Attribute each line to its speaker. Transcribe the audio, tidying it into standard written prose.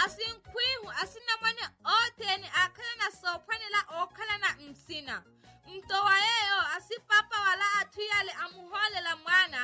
Speaker 1: asinkwihu asinamwane oteni akhala na sophanela okhala na msina mtowa yeyo asipapa wala athuyale amuholela mwana